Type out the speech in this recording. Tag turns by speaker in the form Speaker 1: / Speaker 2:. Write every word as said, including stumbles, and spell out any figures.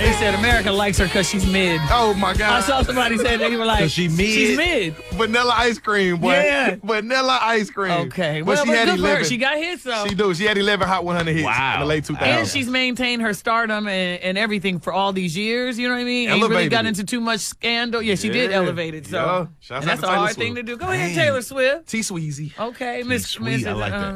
Speaker 1: They said America likes her because she's mid.
Speaker 2: Oh my God!
Speaker 1: I saw somebody say they were like,
Speaker 3: she mid?
Speaker 1: She's mid.
Speaker 2: Vanilla ice cream, boy.
Speaker 1: Yeah.
Speaker 2: Vanilla ice cream.
Speaker 1: Okay.
Speaker 2: But
Speaker 1: Well,
Speaker 2: she
Speaker 1: but
Speaker 2: had
Speaker 1: good for her.
Speaker 2: eleven.
Speaker 1: She got hits though.
Speaker 2: She do. She had eleven Hot one hundred hits
Speaker 3: Wow.
Speaker 2: in the late two thousands.
Speaker 1: And she's maintained her stardom and, and everything for all these years. You know what I mean? Ain't really
Speaker 2: Elevated
Speaker 1: got
Speaker 2: it.
Speaker 1: into too much scandal. Yeah, she did
Speaker 2: Yeah.
Speaker 1: elevate it. So
Speaker 2: Yeah. Shouts
Speaker 1: and
Speaker 2: out
Speaker 1: that's
Speaker 2: to
Speaker 1: a
Speaker 2: Taylor
Speaker 1: hard
Speaker 2: Swift.
Speaker 1: thing to do. Go ahead, Taylor Swift.
Speaker 2: T Sweezy.
Speaker 1: Okay, Miss
Speaker 3: Sweet, I like that.